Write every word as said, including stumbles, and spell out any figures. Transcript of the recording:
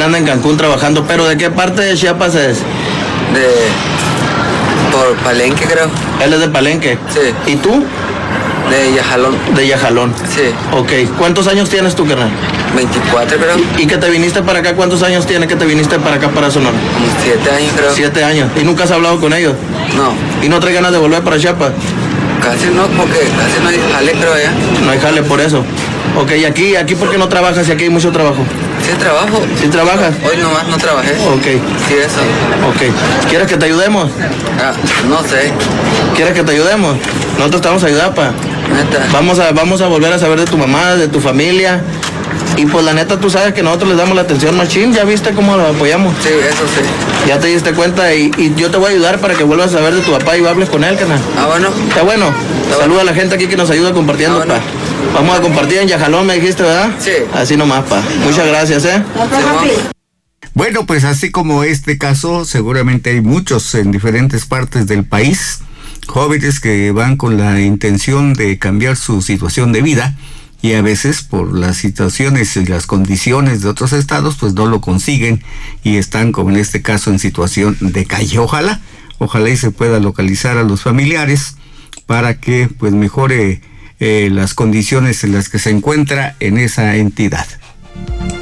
anda en Cancún trabajando, pero ¿de qué parte de Chiapas es? De... por Palenque, creo. Él es de Palenque. Sí. ¿Y tú? De Yajalón. De Yajalón. Sí. Ok. ¿Cuántos años tienes tú, carnal? veinticuatro, creo. ¿Y que te viniste para acá? ¿Cuántos años tiene que te viniste para acá, para Sonora? Como siete años, creo. Siete años. ¿Y nunca has hablado con ellos? No. ¿Y no traes ganas de volver para Chiapas? Casi no, porque casi no hay jale, creo, allá. No hay jale por eso. Ok, ¿y aquí, aquí por qué no trabajas? Y aquí hay mucho trabajo. Sí, trabajo. ¿Sí trabajas? Hoy nomás no trabajé. Ok. Sí, eso. Ok. ¿Quieres que te ayudemos? Ah, no sé. ¿Quieres que te ayudemos? Nosotros te vamos a ayudar, pa. Neta. Vamos a, vamos a volver a saber de tu mamá, de tu familia. Y pues la neta, tú sabes que nosotros les damos la atención machín. ¿Ya viste cómo lo apoyamos? Sí, eso sí. Ya te diste cuenta y, y yo te voy a ayudar para que vuelvas a saber de tu papá y hables con él, canal. Ah, bueno. Está bueno. Está Saluda bueno. a la gente aquí que nos ayuda compartiendo, Ah, bueno. pa. Vamos a compartir en Yajalón, me dijiste, ¿verdad? Sí. Así nomás, pa. Muchas gracias, ¿eh? Bueno, pues así como este caso, seguramente hay muchos en diferentes partes del país, jóvenes que van con la intención de cambiar su situación de vida y a veces por las situaciones y las condiciones de otros estados, pues no lo consiguen y están, como en este caso, en situación de calle. Ojalá, ojalá y se pueda localizar a los familiares para que pues mejore eh, las condiciones en las que se encuentra en esa entidad.